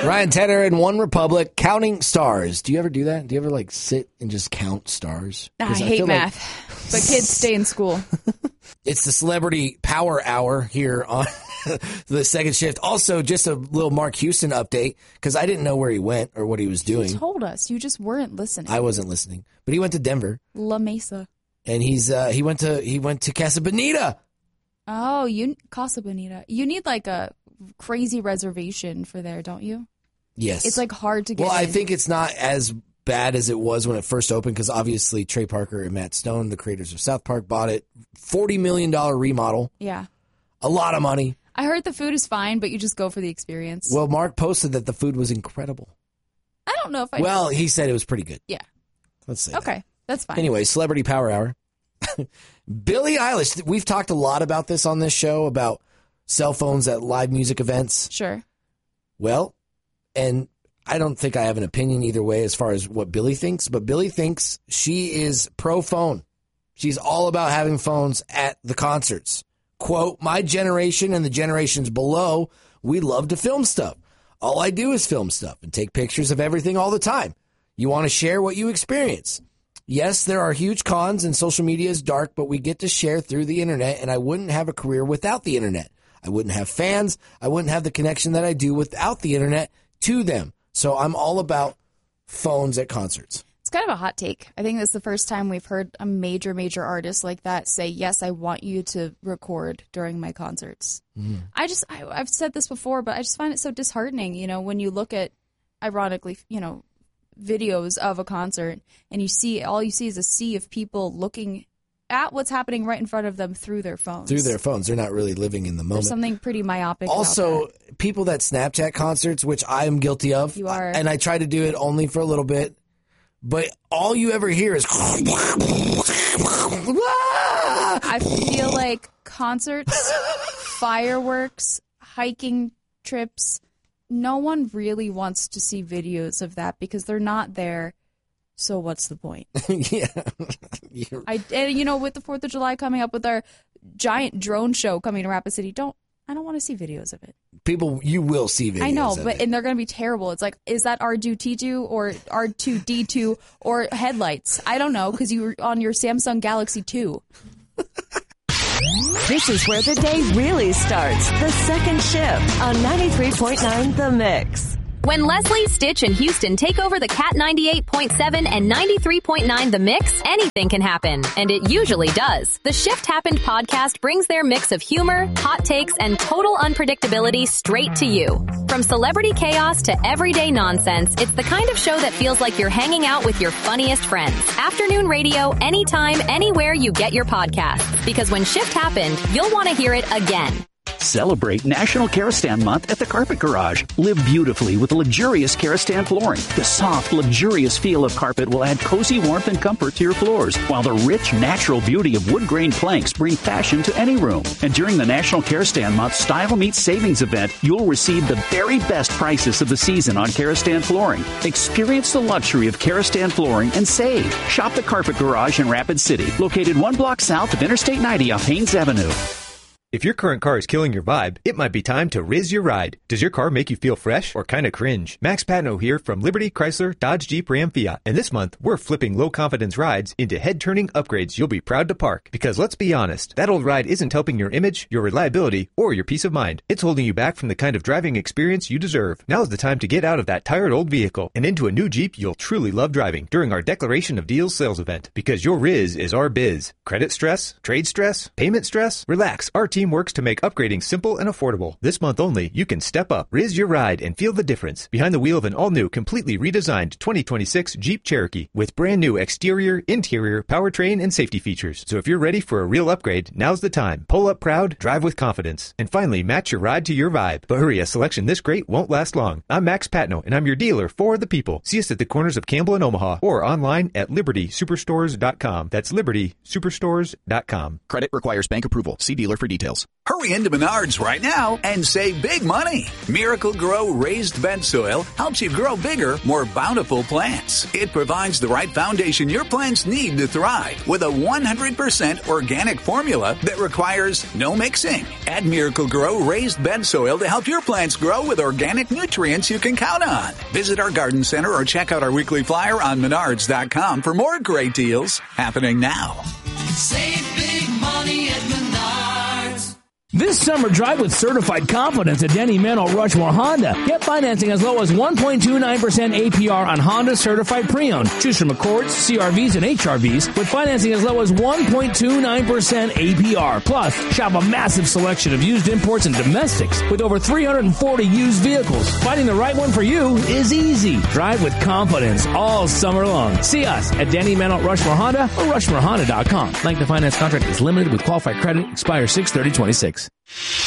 Ryan Tedder and One Republic, counting stars. Do you ever do that? Do you ever like sit and just count stars? I hate math, but kids stay in school. It's the Celebrity Power Hour here on the second shift. Also, just a little Mark Houston update, because I didn't know where he went or what he was doing. You told us. You just weren't listening. I wasn't listening. But he went to Denver. La Mesa. And he went to Casa Bonita. Oh, Casa Bonita. You need like a crazy reservation for there, don't you? Yes. It's like hard to get Well, in. I think it's not as bad as it was when it first opened, because obviously Trey Parker and Matt Stone, the creators of South Park, bought it. $40 million remodel. Yeah. A lot of money. I heard the food is fine, but you just go for the experience. Well, Mark posted that the food was incredible. I don't know if Well, he said it was pretty good. Yeah. Let's say Okay, that's fine. Anyway, Celebrity Power Hour. Billie Eilish. We've talked a lot about this on this show, about cell phones at live music events. Sure. Well, and I don't think I have an opinion either way as far as what Billie thinks, but Billie thinks she is pro phone. She's all about having phones at the concerts. Quote, my generation and the generations below, we love to film stuff. All I do is film stuff and take pictures of everything all the time. You want to share what you experience. Yes, there are huge cons and social media is dark, but we get to share through the internet, and I wouldn't have a career without the internet. I wouldn't have fans. I wouldn't have the connection that I do without the internet to them. So I'm all about phones at concerts. It's kind of a hot take. I think that's the first time we've heard a major artist like that say, yes, I want you to record during my concerts. Mm. I've said this before, but I just find it so disheartening, when you look at, ironically, videos of a concert and all you see is a sea of people looking at what's happening right in front of them through their phones. They're not really living in the moment. There's something pretty myopic also, about that. People that Snapchat concerts, which I am guilty of. You are. And I try to do it only for a little bit. But all you ever hear is... I feel like concerts, fireworks, hiking trips, no one really wants to see videos of that because they're not there. So what's the point? Yeah. And with the 4th of July coming up with our giant drone show coming to Rapid City, I don't want to see videos of it. You will see videos. I know, of it. And they're going to be terrible. It's like, is that R2-T2 or R2-D2 or headlights? I don't know, because you were on your Samsung Galaxy 2. This is where the day really starts. The second shift on 93.9 The Mix. When Leslie, Stitch, and Houston take over the Cat 98.7 and 93.9 The Mix, anything can happen. And it usually does. The Shift Happened podcast brings their mix of humor, hot takes, and total unpredictability straight to you. From celebrity chaos to everyday nonsense, it's the kind of show that feels like you're hanging out with your funniest friends. Afternoon radio, anytime, anywhere you get your podcasts. Because when Shift Happened, you'll want to hear it again. Celebrate National Karastan Month at the Carpet Garage. Live beautifully with luxurious Karastan flooring. The soft, luxurious feel of carpet will add cozy warmth and comfort to your floors, while the rich, natural beauty of wood grain planks bring fashion to any room. And during the National Karastan Month Style Meets Savings event, you'll receive the very best prices of the season on Karastan flooring. Experience the luxury of Karastan flooring and save. Shop the Carpet Garage in Rapid City, located 1 block south of Interstate 90 off Haynes Avenue. If your current car is killing your vibe, it might be time to Riz your ride. Does your car make you feel fresh or kind of cringe? Max Patno here from Liberty, Chrysler, Dodge, Jeep, Ram, Fiat. And this month, we're flipping low-confidence rides into head-turning upgrades you'll be proud to park. Because let's be honest, that old ride isn't helping your image, your reliability, or your peace of mind. It's holding you back from the kind of driving experience you deserve. Now's the time to get out of that tired old vehicle and into a new Jeep you'll truly love driving during our Declaration of Deals sales event. Because your Riz is our biz. Credit stress? Trade stress? Payment stress? Relax. Our team works to make upgrading simple and affordable. This month only, you can step up, Riz your ride, and feel the difference behind the wheel of an all-new, completely redesigned 2026 Jeep Cherokee with brand new exterior, interior, powertrain, and safety features. So if you're ready for a real upgrade, now's the time. Pull up proud, drive with confidence, and finally match your ride to your vibe. But hurry, a selection this great won't last long. I'm Max Patno, and I'm your dealer for the people. See us at the corners of Campbell and Omaha or online at libertysuperstores.com. That's libertysuperstores.com. Credit requires bank approval. See dealer for details. details. Hurry into Menards right now and save big money. Miracle Grow raised bed soil helps you grow bigger, more bountiful plants. It provides the right foundation your plants need to thrive with a 100% organic formula that requires no mixing. Add Miracle Grow raised bed soil to help your plants grow with organic nutrients you can count on. Visit our garden center or check out our weekly flyer on Menards.com for more great deals happening now. Save big money at Menards. This summer, drive with certified confidence at Denny Meno Rushmore Honda. Get financing as low as 1.29% APR on Honda certified pre-owned. Choose from Accords, CRVs, and HRVs with financing as low as 1.29% APR. Plus, shop a massive selection of used imports and domestics with over 340 used vehicles. Finding the right one for you is easy. Drive with confidence all summer long. See us at Denny Meno Rushmore Honda or RushmoreHonda.com. Length of finance contract is limited with qualified credit. Expires 6/30/26.